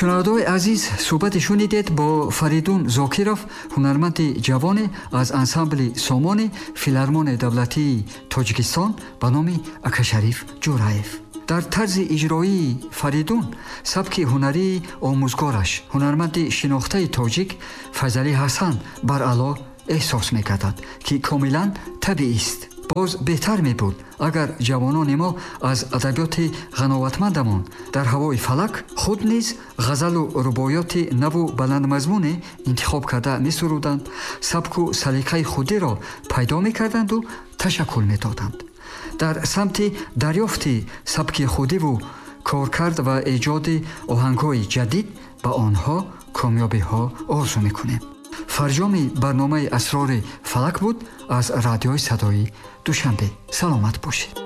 шунавандаои азиз, суҳбате шунидед бо Фаридун Зокиров, ҳунарманди ҷавоне аз ансамбли сомони филармонияи давлатии Тоҷикистон ба номи Акашариф Ҷураев. дар тарзи иҷроии Фаридун сабки ҳунарии омӯзгораш, ҳунарманди шинохтаи тоҷик Файзалӣ Ҳасан баръало эҳсос мекардад, ки комилан табиист. боз беҳтар мебуд агар ҷавонони мо аз адабиёти ғановатмандамон дар ҳавои фалак худ низ ғазалу рубоёти наву баландмазмуне интихоб карда месуруданд, сабку салиқаи худиро пайдо мекарданду ташаккул медоданд. дар самти дарёфти сабки худиву коркард ва эҷоди оҳангҳои ҷадид ба онҳо комёбиҳо орзу мекунем. фарҷоми барномаи асрори фалак буд аз радиои садои Душанбе. саломат бошед.